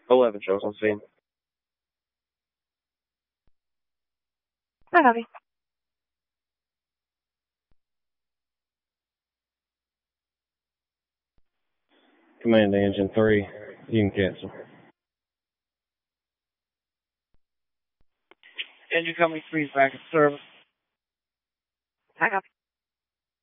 11 shows on scene. I copy. Command to Engine 3, you can cancel. Engine Company 3 is back in service. I copy.